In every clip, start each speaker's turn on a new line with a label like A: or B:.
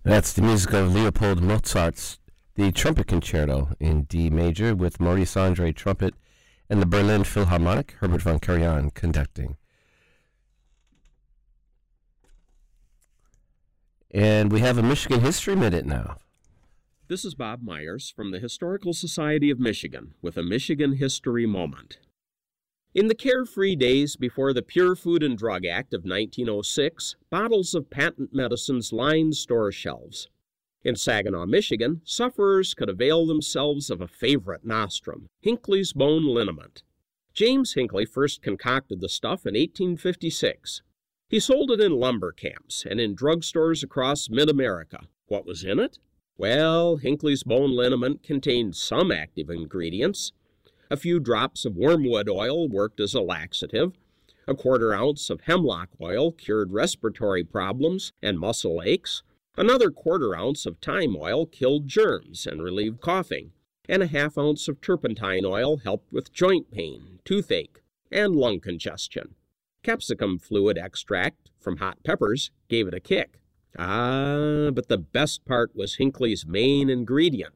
A: That's the music of Leopold Mozart's The Trumpet Concerto in D major with Maurice Andre trumpet and the Berlin Philharmonic, Herbert von Karajan conducting. And we have a Michigan History Minute now.
B: This is Bob Myers from the Historical Society of Michigan with a Michigan History Moment. In the carefree days before the Pure Food and Drug Act of 1906, bottles of patent medicines lined store shelves. In Saginaw, Michigan, sufferers could avail themselves of a favorite nostrum, Hinckley's Bone Liniment. James Hinckley first concocted the stuff in 1856. He sold it in lumber camps and in drugstores across mid-America. What was in it? Well, Hinckley's Bone Liniment contained some active ingredients. A few drops of wormwood oil worked as a laxative. A quarter ounce of hemlock oil cured respiratory problems and muscle aches. Another quarter ounce of thyme oil killed germs and relieved coughing. And a half ounce of turpentine oil helped with joint pain, toothache, and lung congestion. Capsicum fluid extract from hot peppers gave it a kick. But the best part was Hinckley's main ingredient,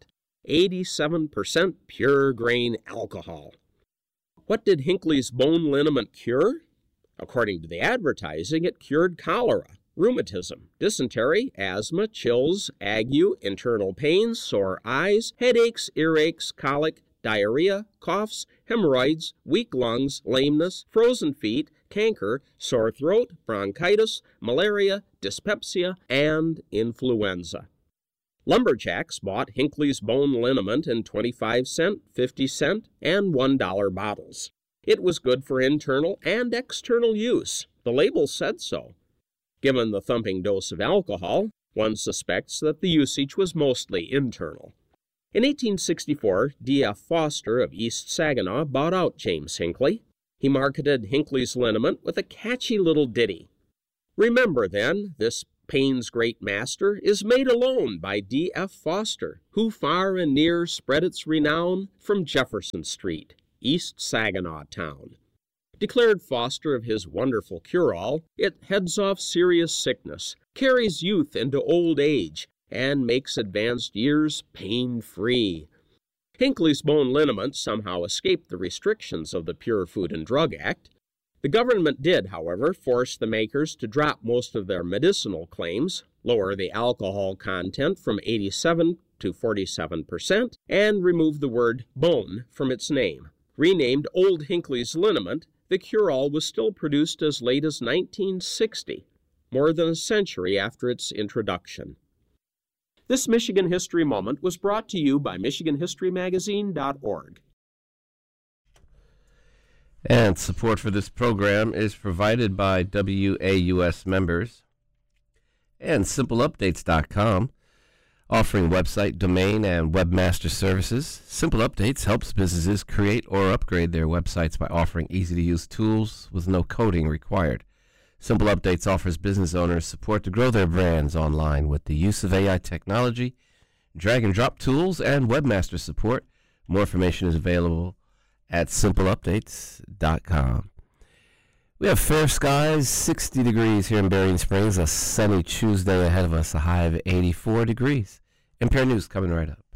B: 87% pure grain alcohol. What did Hinckley's Bone Liniment cure? According to the advertising, it cured cholera, rheumatism, dysentery, asthma, chills, ague, internal pains, sore eyes, headaches, earaches, colic, diarrhea, coughs, hemorrhoids, weak lungs, lameness, frozen feet, canker, sore throat, bronchitis, malaria, dyspepsia, and influenza. Lumberjacks bought Hinckley's Bone Liniment in 25-cent, 50-cent, and $1 bottles. It was good for internal and external use. The label said so. Given the thumping dose of alcohol, one suspects that the usage was mostly internal. In 1864, D.F. Foster of East Saginaw bought out James Hinckley. He marketed Hinckley's Liniment with a catchy little ditty. Remember, then, this Pain's great master is made alone by D.F. Foster, who far and near spread its renown from Jefferson Street, East Saginaw town. Declared Foster of his wonderful cure-all, it heads off serious sickness, carries youth into old age, and makes advanced years pain-free. Hinckley's Bone Liniment somehow escaped the restrictions of the Pure Food and Drug Act. The government did, however, force the makers to drop most of their medicinal claims, lower the alcohol content from 87 to 47%, and remove the word bone from its name. Renamed Old Hinckley's Liniment, the cure-all was still produced as late as 1960, more than a century after its introduction. This Michigan History Moment was brought to you by MichiganHistoryMagazine.org.
A: And support for this program is provided by WAUS members and SimpleUpdates.com, offering website, domain, and webmaster services. Simple Updates helps businesses create or upgrade their websites by offering easy-to-use tools with no coding required. Simple Updates offers business owners support to grow their brands online with the use of AI technology, drag-and-drop tools, and webmaster support. More information is available at SimpleUpdates.com. We have fair skies, 60 degrees here in Berrien Springs, a sunny Tuesday ahead of us, a high of 84 degrees. NPR News coming right up.